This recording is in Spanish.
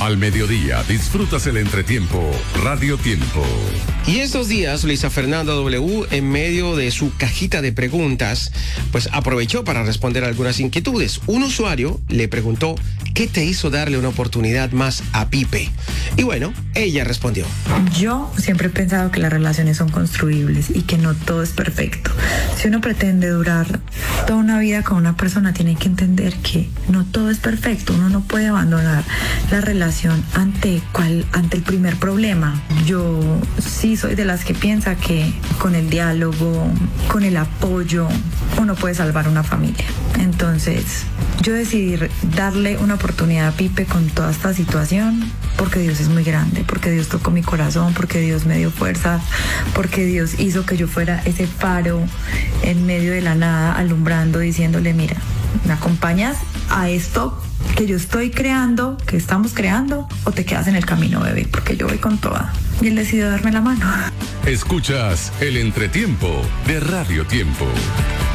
Al mediodía disfrutas el entretiempo Radio Tiempo. Y estos días, Luisa Fernanda W, en medio de su cajita de preguntas, pues aprovechó para responder algunas inquietudes. Un usuario le preguntó qué te hizo darle una oportunidad más a Pipe. Y bueno, ella respondió. Yo siempre he pensado que las relaciones son construibles y que no todo es perfecto. Si uno pretende durar toda una vida con una persona, tiene que entender que no todo es perfecto. Uno no puede abandonar la relación ante el primer problema. Yo sí soy de las que piensa que con el diálogo, con el apoyo, uno puede salvar una familia. Entonces, yo decidí darle una oportunidad a Pipe con toda esta situación, porque Dios es muy grande, porque Dios tocó mi corazón, porque Dios me dio fuerzas, porque Dios hizo que yo fuera ese faro en medio de la nada, alumbrando, diciéndole, mira, ¿me acompañas a esto que yo estoy creando, que estamos creando, o te quedas en el camino, bebé? Porque yo voy con toda. Y él decidió darme la mano. Escuchas el entretiempo de Radio Tiempo.